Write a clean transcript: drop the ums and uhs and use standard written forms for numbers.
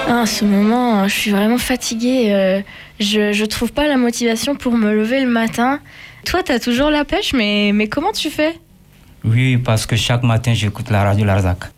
Ah, en ce moment, je suis vraiment fatiguée. Je trouve pas la motivation pour me lever le matin. Toi, t'as toujours la pêche, mais comment tu fais? Oui, parce que chaque matin, j'écoute la radio Larzac.